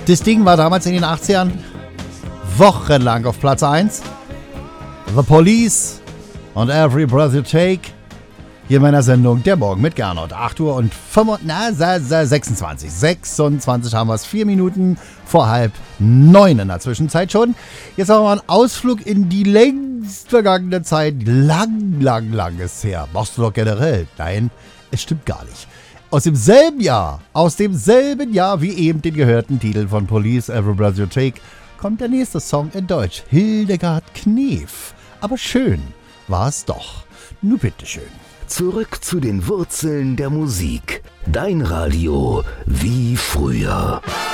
Das Ding war damals in den 80ern wochenlang auf Platz 1. The Police und Every Breath You Take. Hier in meiner Sendung Der Morgen mit Gernot. 8 Uhr und 26. 26 haben wir es. 4 Minuten vor 8:30 in der Zwischenzeit schon. Jetzt haben wir mal einen Ausflug in die längst vergangene Zeit. Lang ist her. Machst du doch generell? Nein, es stimmt gar nicht. Aus demselben Jahr wie eben den gehörten Titel von Police, Every Breath You Take, kommt der nächste Song in Deutsch. Hildegard Knef. Aber schön war es doch. Nur bitteschön. Zurück zu den Wurzeln der Musik. Dein Radio wie früher.